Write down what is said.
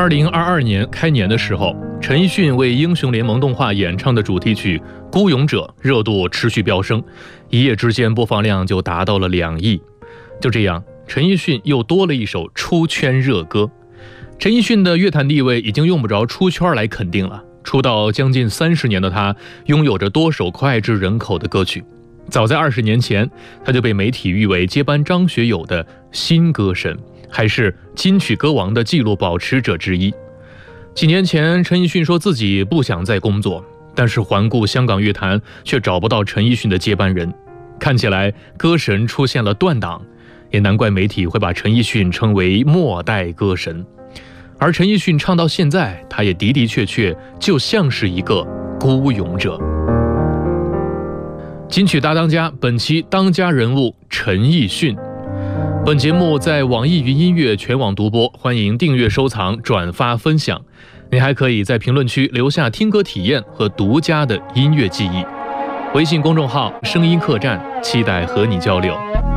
2022年开年的时候，陈奕迅为英雄联盟动画演唱的主题曲《孤勇者》热度持续飙升，一夜之间播放量就达到了2亿。就这样，陈奕迅又多了一首出圈热歌。陈奕迅的乐坛地位已经用不着出圈来肯定了。出道将近30年的他，拥有着多首脍炙人口的歌曲。早在20年前，他就被媒体誉为接班张学友的新歌神，还是金曲歌王的纪录保持者之一。几年前，陈奕迅说自己不想再工作，但是环顾香港乐坛，却找不到陈奕迅的接班人。看起来歌神出现了断档，也难怪媒体会把陈奕迅称为末代歌神。而陈奕迅唱到现在，他也的的确确就像是一个孤勇者。金曲大当家本期当家人物陈奕迅。本节目在网易云音乐全网独播，欢迎订阅、收藏、转发、分享。你还可以在评论区留下听歌体验和独家的音乐记忆。微信公众号声音客栈，期待和你交流。